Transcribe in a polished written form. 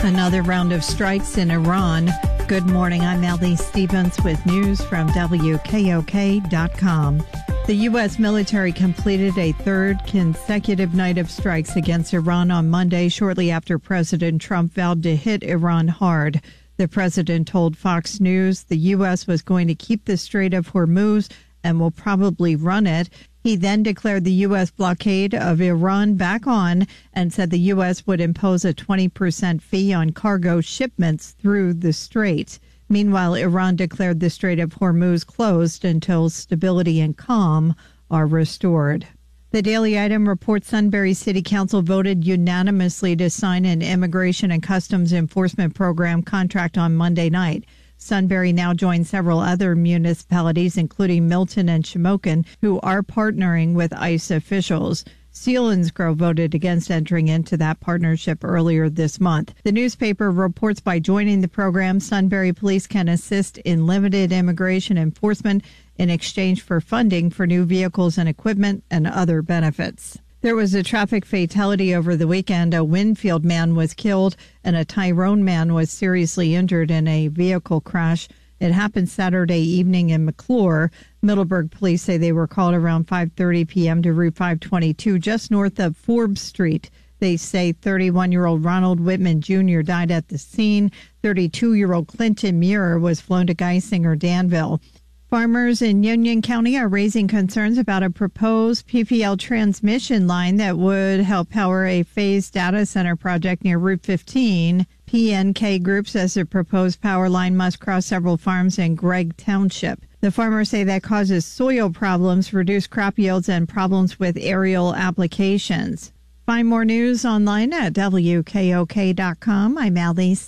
Another round of strikes in Iran. Good morning, I'm Allie Stevens with news from WKOK.com. The U.S. military completed a third consecutive night of strikes against Iran on Monday, shortly after President Trump vowed to hit Iran hard. The president told Fox News the U.S. was going to keep the Strait of Hormuz and will probably run it. He then declared the U.S. blockade of Iran back on and said the U.S. would impose a 20% fee on cargo shipments through the strait. Meanwhile, Iran declared the Strait of Hormuz closed until stability and calm are restored. The Daily Item reports Sunbury City Council voted unanimously to sign an Immigration and Customs Enforcement Program contract on Monday night. Sunbury now joins several other municipalities, including Milton and Shamokin, who are partnering with ICE officials. Selinsgrove voted against entering into that partnership earlier this month. The newspaper reports by joining the program, Sunbury Police can assist in limited immigration enforcement in exchange for funding for new vehicles and equipment and other benefits. There was a traffic fatality over the weekend. A Winfield man was killed and a Tyrone man was seriously injured in a vehicle crash. It happened Saturday evening in McClure. Middleburg police say they were called around 5:30 p.m. to Route 522 just north of Forbes Street. They say 31-year-old Ronald Whitman Jr. died at the scene. 32-year-old Clinton Muir was flown to Geisinger, Danville. Farmers in Union County are raising concerns about a proposed PPL transmission line that would help power a phased data center project near Route 15. PNK Group says the proposed power line must cross several farms in Gregg Township. The farmers say that causes soil problems, reduced crop yields, and problems with aerial applications. Find more news online at WKOK.com. I'm Allie